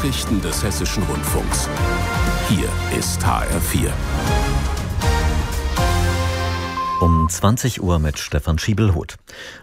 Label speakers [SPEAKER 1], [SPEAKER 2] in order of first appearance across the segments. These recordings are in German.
[SPEAKER 1] Nachrichten des Hessischen Rundfunks. Hier ist HR4.
[SPEAKER 2] Um 20 Uhr mit Stefan Schiebelhuth.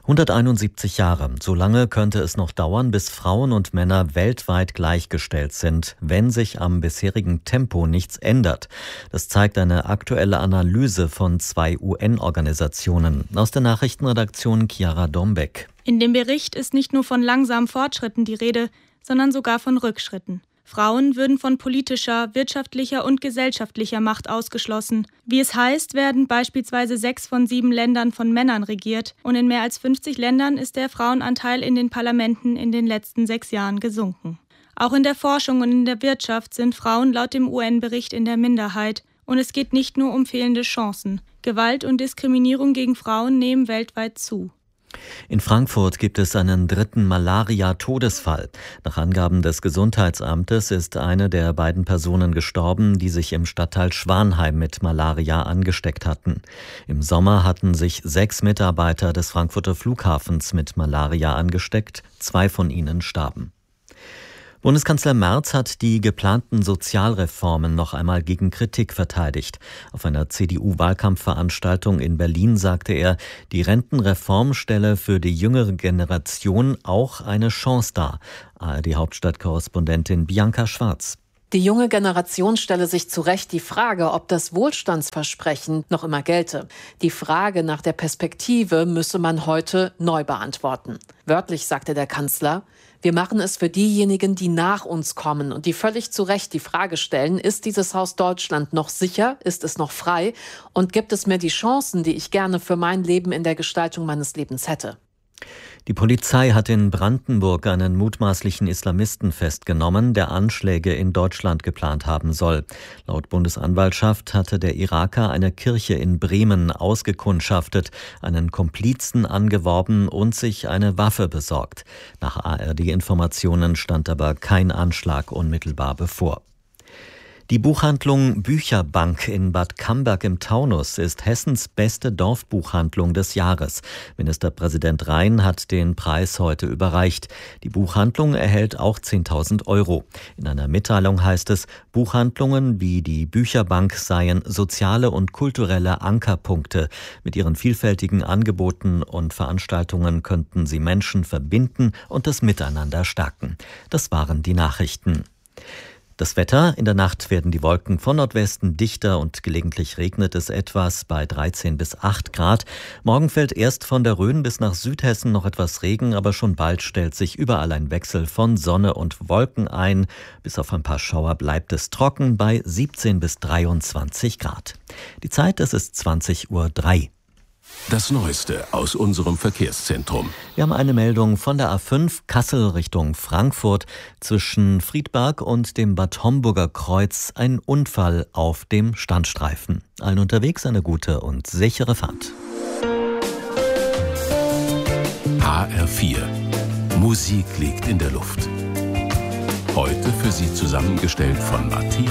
[SPEAKER 2] 171 Jahre. So lange könnte es noch dauern, bis Frauen und Männer weltweit gleichgestellt sind, wenn sich am bisherigen Tempo nichts ändert. Das zeigt eine aktuelle Analyse von 2 UN-Organisationen. Aus der Nachrichtenredaktion Chiara Dombeck.
[SPEAKER 3] In dem Bericht ist nicht nur von langsamen Fortschritten die Rede, sondern sogar von Rückschritten. Frauen würden von politischer, wirtschaftlicher und gesellschaftlicher Macht ausgeschlossen. Wie es heißt, werden beispielsweise 6 von 7 Ländern von Männern regiert und in mehr als 50 Ländern ist der Frauenanteil in den Parlamenten in den letzten 6 Jahren gesunken. Auch in der Forschung und in der Wirtschaft sind Frauen laut dem UN-Bericht in der Minderheit. Und es geht nicht nur um fehlende Chancen. Gewalt und Diskriminierung gegen Frauen nehmen weltweit zu.
[SPEAKER 2] In Frankfurt gibt es einen 3. Malaria-Todesfall. Nach Angaben des Gesundheitsamtes ist eine der beiden Personen gestorben, die sich im Stadtteil Schwanheim mit Malaria angesteckt hatten. Im Sommer hatten sich 6 Mitarbeiter des Frankfurter Flughafens mit Malaria angesteckt. 2 von ihnen starben. Bundeskanzler Merz hat die geplanten Sozialreformen noch einmal gegen Kritik verteidigt. Auf einer CDU-Wahlkampfveranstaltung in Berlin sagte er, die Rentenreform stelle für die jüngere Generation auch eine Chance dar. ARD-Hauptstadtkorrespondentin Bianca Schwarz.
[SPEAKER 4] Die junge Generation stelle sich zu Recht die Frage, ob das Wohlstandsversprechen noch immer gelte. Die Frage nach der Perspektive müsse man heute neu beantworten. Wörtlich sagte der Kanzler: Wir machen es für diejenigen, die nach uns kommen und die völlig zu Recht die Frage stellen, ist dieses Haus Deutschland noch sicher, ist es noch frei und gibt es mir die Chancen, die ich gerne für mein Leben in der Gestaltung meines Lebens hätte.
[SPEAKER 2] Die Polizei hat in Brandenburg einen mutmaßlichen Islamisten festgenommen, der Anschläge in Deutschland geplant haben soll. Laut Bundesanwaltschaft hatte der Iraker eine Kirche in Bremen ausgekundschaftet, einen Komplizen angeworben und sich eine Waffe besorgt. Nach ARD-Informationen stand aber kein Anschlag unmittelbar bevor. Die Buchhandlung Bücherbank in Bad Camberg im Taunus ist Hessens beste Dorfbuchhandlung des Jahres. Ministerpräsident Rhein hat den Preis heute überreicht. Die Buchhandlung erhält auch 10.000 €. In einer Mitteilung heißt es, Buchhandlungen wie die Bücherbank seien soziale und kulturelle Ankerpunkte. Mit ihren vielfältigen Angeboten und Veranstaltungen könnten sie Menschen verbinden und das Miteinander stärken. Das waren die Nachrichten. Das Wetter: In der Nacht werden die Wolken von Nordwesten dichter und gelegentlich regnet es etwas bei 13 bis 8 Grad. Morgen fällt erst von der Rhön bis nach Südhessen noch etwas Regen, aber schon bald stellt sich überall ein Wechsel von Sonne und Wolken ein. Bis auf ein paar Schauer bleibt es trocken bei 17 bis 23 Grad. Die Zeit, es ist 20:03 Uhr.
[SPEAKER 1] Das Neueste aus unserem Verkehrszentrum.
[SPEAKER 2] Wir haben eine Meldung von der A5 Kassel Richtung Frankfurt. Zwischen Friedberg und dem Bad Homburger Kreuz ein Unfall auf dem Standstreifen. Allen unterwegs eine gute und sichere Fahrt.
[SPEAKER 1] HR4. Musik liegt in der Luft. Heute für Sie zusammengestellt von Matthias